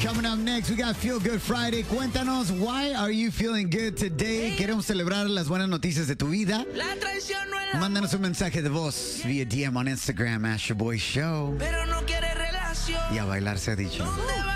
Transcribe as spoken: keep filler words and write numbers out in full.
Coming up next, we got Feel Good Friday. Cuéntanos, why are you feeling good today? Queremos celebrar las buenas noticias de tu vida. La traición no es la... Mándanos un mensaje de voz vía D M on Instagram, Asher Boy Show. Pero no quiere relación. Y a bailar se ha dicho. ¿Dónde va?